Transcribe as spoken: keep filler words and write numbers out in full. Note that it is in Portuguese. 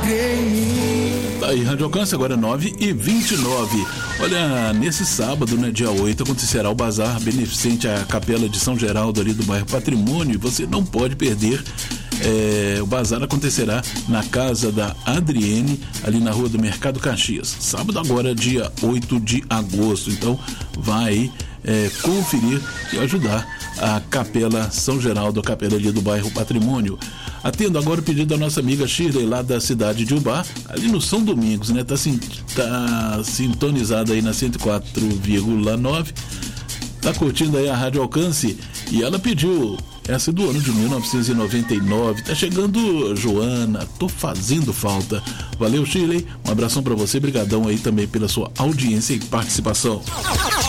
Tá aí, Rádio Alcance, agora nove e vinte e nove. Olha, nesse sábado, né, dia oito, acontecerá o bazar beneficente à Capela de São Geraldo, ali do bairro Patrimônio, e você não pode perder. É, o bazar acontecerá na casa da Adriene, ali na rua do Mercado Caxias. Sábado agora, dia oito de agosto. Então, vai é, conferir e ajudar a Capela São Geraldo, a capela ali do bairro Patrimônio. Atendo agora o pedido da nossa amiga Shirley, lá da cidade de Ubá, ali no São Domingos, né? Tá, tá sintonizada aí na cento e quatro vírgula nove. Tá curtindo aí a Rádio Alcance e ela pediu essa do ano de mil novecentos e noventa e nove. Tá chegando, Joana, tô fazendo falta. Valeu, Shirley, um abração pra você, brigadão aí também pela sua audiência e participação.